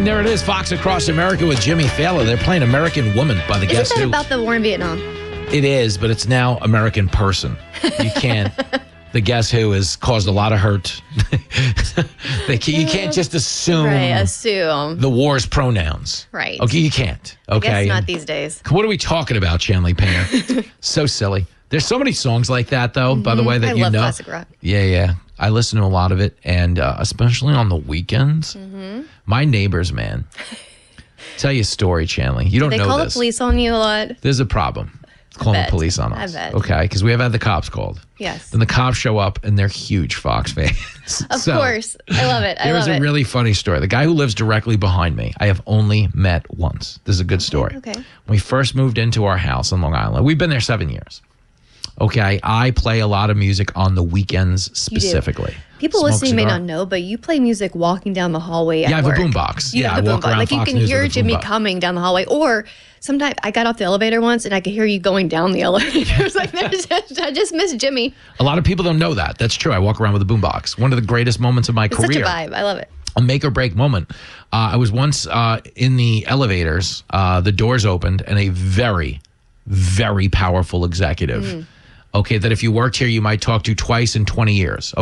morning. There it is, Fox Across America with Jimmy Fallon. They're playing American Woman by the Guess Isn't that Who. about the war in Vietnam? It is, but it's now American Person. You can't. The Guess Who has caused a lot of hurt. You can't just assume, Assume. the war's pronouns. Right. Okay, you can't. Okay. I guess not these days. What are we talking about, Chanley Painter? So silly. There's so many songs like that, though, by the way, that I you love know. classic rock. Yeah. I listen to a lot of it, and especially on the weekends. My neighbors, man. Tell you a story, Chanley. You don't They know call this. the police on you a lot. There's a problem. Calling the bet. police on I us. bet. Okay, because we have had the cops called. Yes. Then the cops show up, and they're huge Fox fans. Of course. I love it. There's a really funny story. The guy who lives directly behind me, I have only met once. This is a good story. Okay. When we first moved into our house in Long Island, we've been there 7 years. Okay, I play a lot of music on the weekends specifically. People Smoke listening may cigar. not know, but you play music walking down the hallway at Yeah, I have work. a boombox. You Yeah, have the I walk boombox. around Like you Fox can News hear with a Jimmy boombox. coming down the hallway. Or sometimes I got off the elevator once and I could hear you going down the elevator. It's like, I just miss Jimmy. A lot of people don't know that. That's true. I walk around with a boombox. One of the greatest moments of my It's career. such a vibe. I love it. A make or break moment. I was once in the elevators. The doors opened, and a very, very powerful executive. Okay, that if you worked here, you might talk to twice in 20 years.